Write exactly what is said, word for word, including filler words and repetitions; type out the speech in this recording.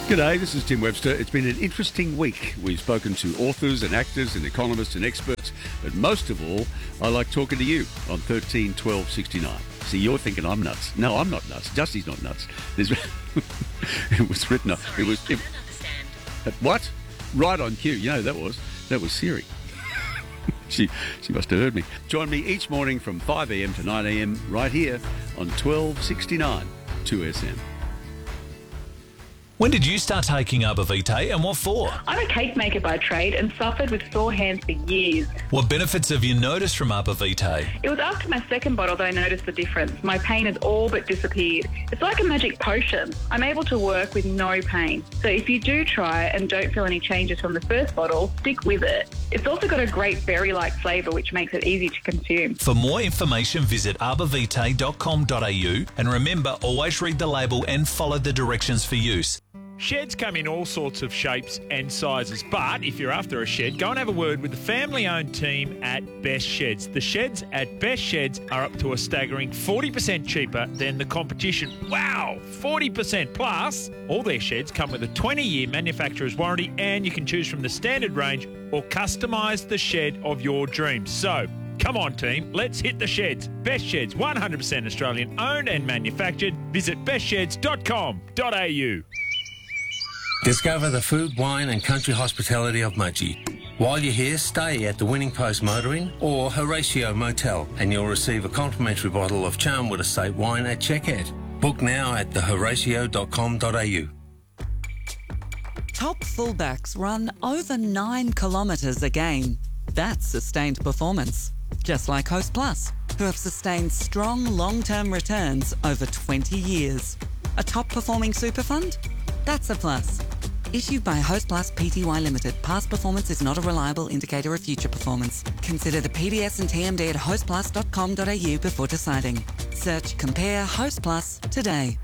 G'day, this is Tim Webster. It's been an interesting week. We've spoken to authors and actors and economists and experts, but most of all, I like talking to you on thirteen twelve sixty-nine. See, you're thinking I'm nuts. No, I'm not nuts. Justy's not nuts. There's, it was written up. It was it, what? Right on cue. You know that was that was Siri. she she must have heard me. Join me each morning from five a.m. to nine a.m. right here on twelve sixty-nine two S M. When did you start taking Arbavitae and what for? I'm a cake maker by trade and suffered with sore hands for years. What benefits have you noticed from Arbavitae? It was after my second bottle that I noticed the difference. My pain has all but disappeared. It's like a magic potion. I'm able to work with no pain. So if you do try and don't feel any changes from the first bottle, stick with it. It's also got a great berry-like flavour which makes it easy to consume. For more information, visit arbavitae dot com dot a u and remember, always read the label and follow the directions for use. Sheds come in all sorts of shapes and sizes, but if you're after a shed, go and have a word with the family-owned team at Best Sheds. The sheds at Best Sheds are up to a staggering forty percent cheaper than the competition. Wow, forty percent plus! All their sheds come with a twenty-year manufacturer's warranty, and you can choose from the standard range or customise the shed of your dreams. So, come on, team, let's hit the sheds. Best Sheds, one hundred percent Australian owned and manufactured. Visit best sheds dot com dot a u. Discover the food, wine and country hospitality of Mudgee. While you're here, stay at the Winning Post Motoring or Horatio Motel and you'll receive a complimentary bottle of Charnwood Estate wine at checkout. Book now at the horatio dot com dot a u. Top fullbacks run over nine kilometres a game. That's sustained performance. Just like Host Plus, who have sustained strong long-term returns over twenty years. A top-performing super fund? That's a plus. Issued by Host Plus Pty Limited. Past performance is not a reliable indicator of future performance. Consider the P D S and T M D at host plus dot com dot a u before deciding. Search Compare Host Plus today.